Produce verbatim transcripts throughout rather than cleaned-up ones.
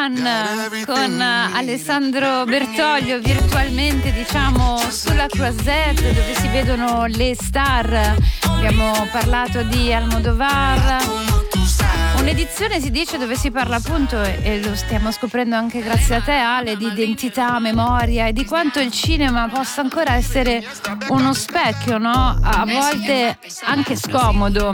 Cannes con Alessandro Bertoglio virtualmente, diciamo, sulla Croisette, dove si vedono le star. Abbiamo parlato di Almodovar, un'edizione si dice dove si parla appunto, e lo stiamo scoprendo anche grazie a te Ale, di identità, memoria e di quanto il cinema possa ancora essere uno specchio, no? A volte anche scomodo.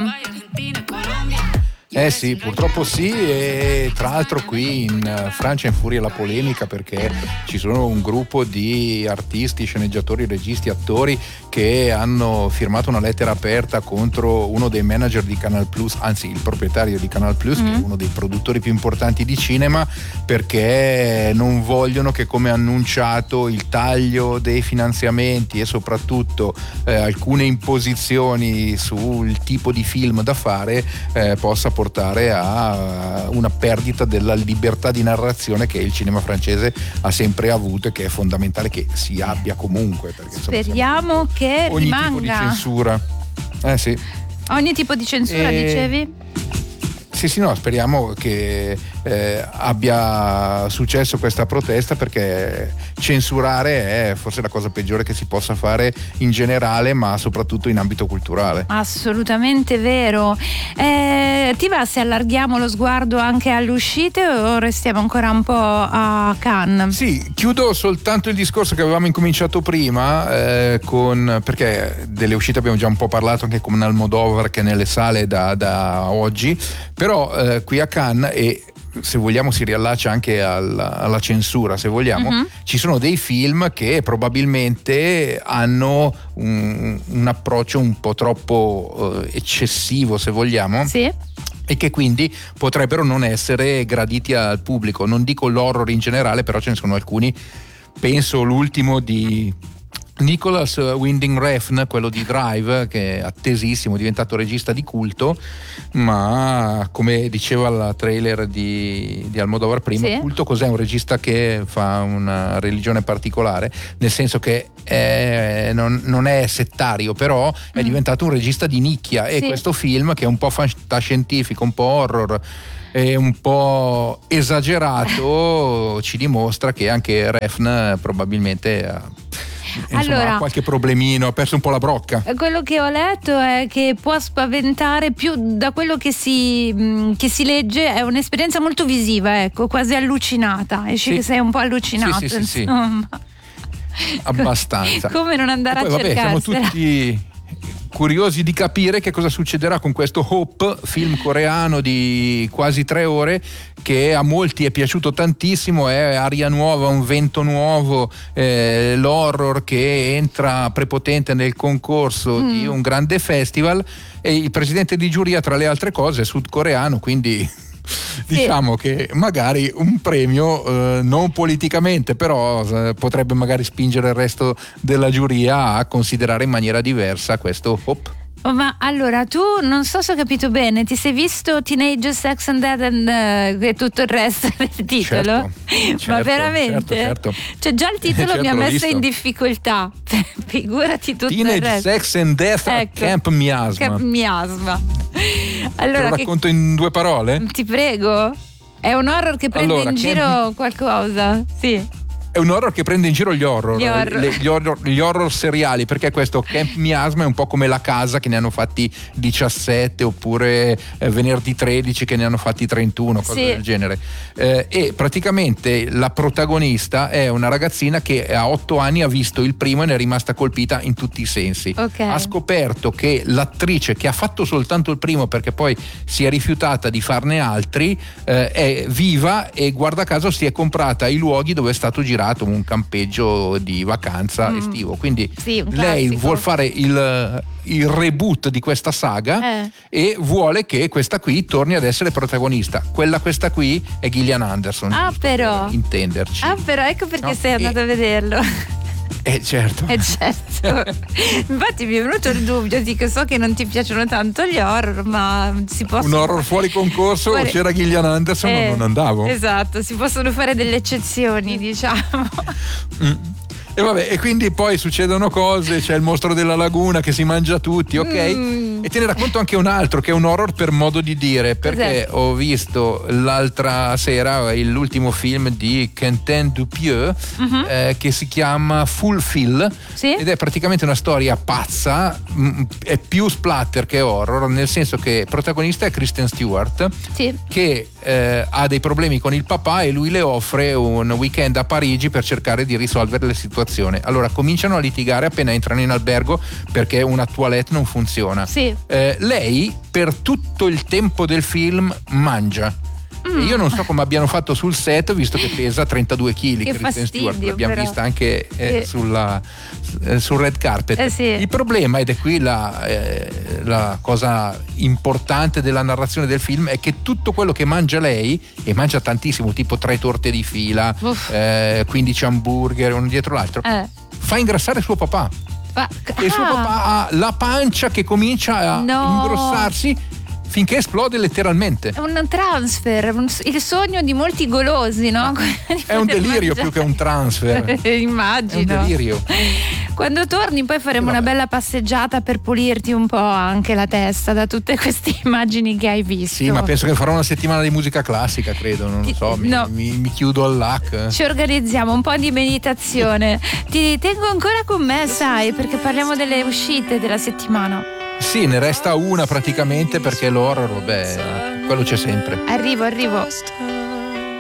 Eh sì, purtroppo sì, e tra l'altro qui in Francia infuria la polemica perché ci sono un gruppo di artisti, sceneggiatori, registi, attori che hanno firmato una lettera aperta contro uno dei manager di Canal Plus, anzi il proprietario di Canal Plus, mm. che è uno dei produttori più importanti di cinema, perché non vogliono che, come annunciato, il taglio dei finanziamenti e soprattutto eh, alcune imposizioni sul tipo di film da fare eh, possa portare a una perdita della libertà di narrazione che il cinema francese ha sempre avuto e che è fondamentale che si abbia comunque, perché insomma, speriamo che ogni rimanga tipo di censura eh sì ogni tipo di censura e... dicevi? Sì, sì, no, speriamo che eh, abbia successo questa protesta, perché censurare è forse la cosa peggiore che si possa fare in generale, ma soprattutto in ambito culturale. Assolutamente vero. Eh, ti va se allarghiamo lo sguardo anche alle uscite o restiamo ancora un po' a Cannes? Sì, chiudo soltanto il discorso che avevamo incominciato prima, eh, con, perché delle uscite abbiamo già un po' parlato anche con Almodovar che è nelle sale da, da oggi, però eh, qui a Cannes, e se vogliamo si riallaccia anche alla, alla censura, se vogliamo, uh-huh. ci sono dei film che probabilmente hanno un, un approccio un po' troppo eh, eccessivo, se vogliamo. Sì. E che quindi potrebbero non essere graditi al pubblico. Non dico l'horror in generale, però ce ne sono alcuni. Penso l'ultimo di Nicholas Winding Refn, quello di Drive, che è attesissimo, è diventato regista di culto, ma come diceva la trailer di, di Almodovar prima, sì. culto cos'è? Un regista che fa una religione particolare, nel senso che è, non, non è settario, però è mm. diventato un regista di nicchia, e sì. questo film, che è un po' fantascientifico, un po' horror e un po' esagerato, ci dimostra che anche Refn probabilmente ha Insomma, allora, ha qualche problemino, ha perso un po' la brocca. Quello che ho letto è che può spaventare, più da quello che si, che si legge, è un'esperienza molto visiva, ecco, quasi allucinata. Esci sì. che sei un po' allucinato, sì, sì, sì, insomma. Sì. Abbastanza. Come non andare poi, a cercarsela? Vabbè, siamo tutti curiosi di capire che cosa succederà con questo Hope, film coreano di quasi tre ore, che a molti è piaciuto tantissimo, è aria nuova, un vento nuovo, eh, l'horror che entra prepotente nel concorso mm. di un grande festival, e il presidente di giuria, tra le altre cose, è sudcoreano, quindi diciamo sì. che magari un premio eh, non politicamente, però eh, potrebbe magari spingere il resto della giuria a considerare in maniera diversa questo Hop. Oh, ma allora tu, non so se ho capito bene, ti sei visto Teenage Sex and Dead and, uh, e tutto il resto del titolo? Certo, certo, ma veramente? Certo, certo. Cioè già il titolo certo, mi ha messo visto. in difficoltà, figurati tutto Teenage il resto. Sex and Death ecco. a Camp Miasma. Camp Miasma. Allora, te lo racconto che... in due parole? Ti prego. È un horror che prende allora, in giro Camp... qualcosa, sì. È un horror che prende in giro gli horror, gli horror. Le, gli, horror gli horror seriali, perché questo Camp Miasma è un po' come La Casa, che ne hanno fatti diciassette, oppure eh, Venerdì tredici che ne hanno fatti trentuno, cose sì. del genere. Eh, e praticamente la protagonista è una ragazzina che a otto anni ha visto il primo e ne è rimasta colpita in tutti i sensi. Okay. Ha scoperto che l'attrice che ha fatto soltanto il primo, perché poi si è rifiutata di farne altri, eh, è viva, e guarda caso si è comprata i luoghi dove è stato girato un campeggio di vacanza mm. estivo, quindi sì, lei vuol fare il, il reboot di questa saga eh. e vuole che questa qui torni ad essere protagonista. Quella questa qui è Gillian Anderson, ah però per intenderci. ah però ecco perché no? sei andato e... a vederlo. Eh certo. Eh certo. Infatti mi è venuto il dubbio, dico, so che non ti piacciono tanto gli horror, ma si possono... Un horror fuori concorso fuori... o c'era Gillian Anderson eh, non andavo. Esatto, si possono fare delle eccezioni, diciamo. Mm. E vabbè, e quindi poi succedono cose, c'è il mostro della laguna che si mangia tutti, ok? Mm. Mm. E te ne racconto anche un altro che è un horror per modo di dire, perché Cos'è? ho visto l'altra sera l'ultimo film di Quentin Dupieux, uh-huh. eh, che si chiama Fulfill, sì? Ed è praticamente una storia pazza, mh, è più splatter che horror, nel senso che il protagonista è Kristen Stewart, sì. che eh, ha dei problemi con il papà e lui le offre un weekend a Parigi per cercare di risolvere le situazioni. Allora cominciano a litigare appena entrano in albergo perché una toilette non funziona. Sì. Eh, lei per tutto il tempo del film mangia. Mm. E io non so come abbiano fatto sul set, visto che pesa trentadue chili. Che Kristen fastidio, Stewart, l'abbiamo però. vista anche eh, sì. sulla, eh, sul red carpet. Eh sì. Il problema, ed è qui la, eh, la cosa importante della narrazione del film, è che tutto quello che mangia lei, e mangia tantissimo, tipo tre torte di fila, eh, quindici hamburger uno dietro l'altro, eh. fa ingrassare suo papà. Ah. E il suo papà ha la pancia che comincia a no. ingrossarsi finché esplode letteralmente. È un transfer, un, il sogno di molti golosi, no? È un delirio più che un transfer. Immagino. È un delirio. Quando torni poi faremo una bella passeggiata per pulirti un po' anche la testa da tutte queste immagini che hai visto. Sì, ma penso che farò una settimana di musica classica, credo, non lo so, mi, no. mi, mi chiudo al L A C. Ci organizziamo un po' di meditazione. Ti tengo ancora con me, sai, perché parliamo delle uscite della settimana. Sì, ne resta una praticamente, perché l'horror, vabbè, quello c'è sempre. Arrivo, arrivo.